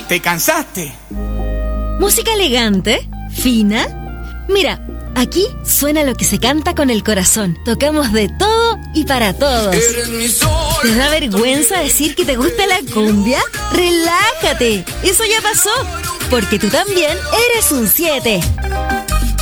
¿Te cansaste? ¿Música elegante? ¿Fina? Mira, aquí suena lo que se canta con el corazón. Tocamos de todo y para todos. ¿Te da vergüenza decir que te gusta la cumbia? ¡Relájate! Eso ya pasó, porque tú también eres un 7.